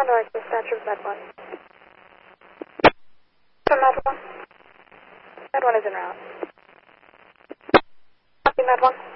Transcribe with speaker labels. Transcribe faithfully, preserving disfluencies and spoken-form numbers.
Speaker 1: direct dispatch of Med one. From Med one. Med one is en route. Copy Med one.